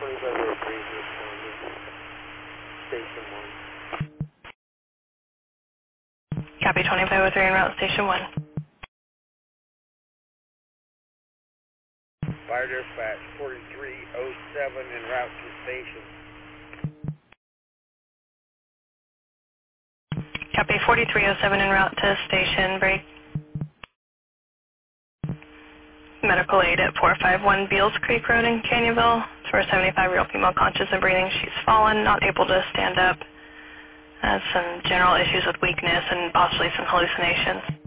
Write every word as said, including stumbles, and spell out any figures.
twenty-five oh three, responding. Station one. Copy twenty-five oh three en route station one. Fire dispatch forty-three oh seven en route to station. Copy forty-three oh seven en route to station, break. Medical aid at four five one Beals Creek Road in Canyonville. It's for a seventy-five-year-old female conscious and breathing. She's fallen, not able to stand up. Has some general issues with weakness and possibly some hallucinations.